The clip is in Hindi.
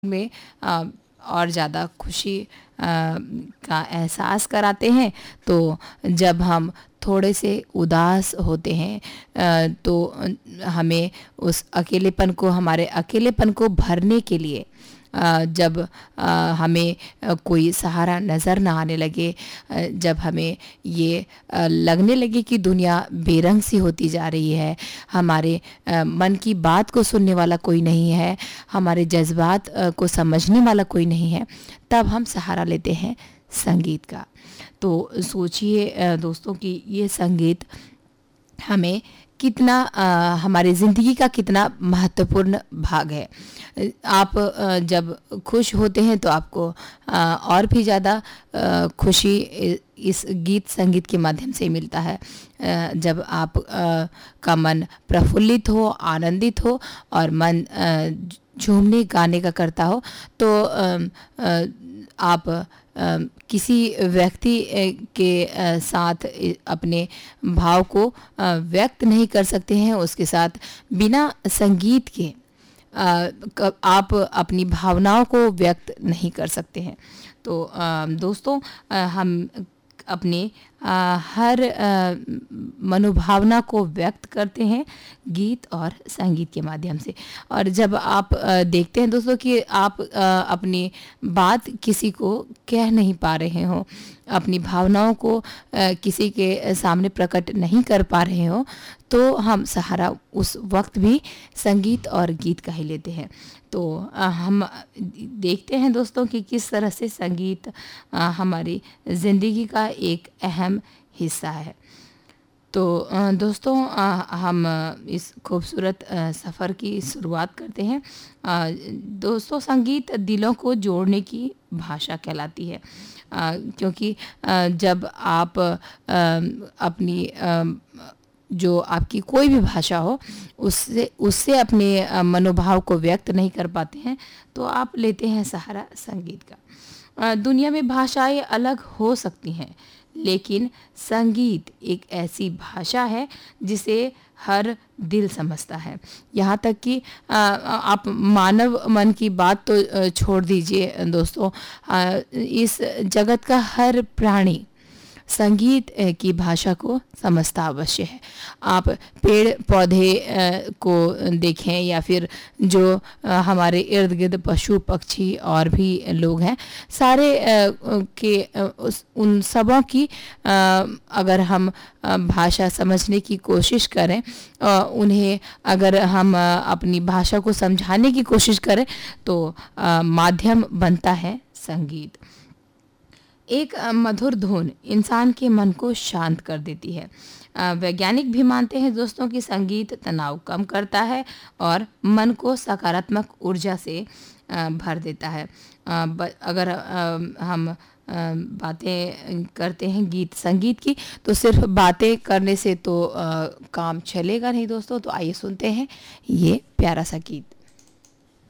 में और ज़्यादा खुशी का एहसास कराते हैं। तो जब हम थोड़े से उदास होते हैं हमें उस अकेलेपन को हमारे अकेलेपन को भरने के लिए जब हमें कोई सहारा नज़र ना आने लगे, जब हमें ये लगने लगे कि दुनिया बेरंग सी होती जा रही है, हमारे मन की बात को सुनने वाला कोई नहीं है, हमारे जज्बात को समझने वाला कोई नहीं है, तब हम सहारा लेते हैं संगीत का। तो सोचिए दोस्तों कि ये संगीत हमें कितना हमारी ज़िंदगी का कितना महत्वपूर्ण भाग है। आप जब खुश होते हैं तो आपको और भी ज़्यादा खुशी इस गीत संगीत के माध्यम से मिलता है। जब आप का मन प्रफुल्लित हो, आनंदित हो और मन झूमने गाने का करता हो, तो आप किसी व्यक्ति के साथ अपने भाव को व्यक्त नहीं कर सकते हैं। उसके साथ बिना संगीत के आप अपनी भावनाओं को व्यक्त नहीं कर सकते हैं। तो दोस्तों, हम अपने हर मनोभावना को व्यक्त करते हैं गीत और संगीत के माध्यम से। और जब आप देखते हैं दोस्तों कि आप अपनी बात किसी को कह नहीं पा रहे हो, अपनी भावनाओं को किसी के सामने प्रकट नहीं कर पा रहे हो, तो हम सहारा उस वक्त भी संगीत और गीत का ही लेते हैं। तो हम देखते हैं दोस्तों कि किस तरह से संगीत हमारी ज़िंदगी का एक अहम हिस्सा है। तो दोस्तों, हम इस खूबसूरत सफ़र की शुरुआत करते हैं। दोस्तों, संगीत दिलों को जोड़ने की भाषा कहलाती है, क्योंकि जब आप अपनी जो आपकी कोई भी भाषा हो उससे अपने मनोभाव को व्यक्त नहीं कर पाते हैं, तो आप लेते हैं सहारा संगीत का। दुनिया में भाषाएं अलग हो सकती हैं, लेकिन संगीत एक ऐसी भाषा है जिसे हर दिल समझता है। यहाँ तक कि आप मानव मन की बात तो छोड़ दीजिए दोस्तों, इस जगत का हर प्राणी संगीत की भाषा को समझता अवश्य है। आप पेड़ पौधे को देखें या फिर जो हमारे इर्द गिर्द पशु पक्षी और भी लोग हैं, सारे उन सबों की अगर हम भाषा समझने की कोशिश करें, उन्हें अगर हम अपनी भाषा को समझाने की कोशिश करें, तो माध्यम बनता है संगीत। एक मधुर धुन इंसान के मन को शांत कर देती है। वैज्ञानिक भी मानते हैं दोस्तों कि संगीत तनाव कम करता है और मन को सकारात्मक ऊर्जा से भर देता है। अगर हम बातें करते हैं गीत संगीत की, तो सिर्फ बातें करने से तो काम चलेगा नहीं दोस्तों। तो आइए सुनते हैं ये प्यारा सा गीत।